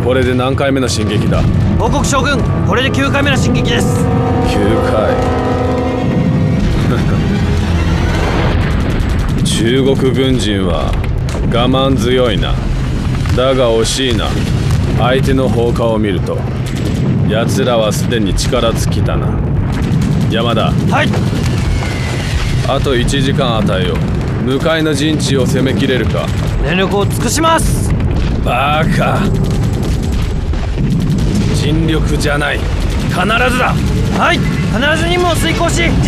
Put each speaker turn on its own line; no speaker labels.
これで何回目の進撃だ？
報告将軍、これで9回目の進撃です。
9回中国軍人は我慢強いな。だが惜しいな。相手の砲火を見ると奴らはすでに力尽きたな。山田、
はい。
あと1時間与えよう。向かいの陣地を攻めきれるか？
全力を尽くします。
バカ、尽力じゃない、必ずだ。
はい、必ず任務を遂行し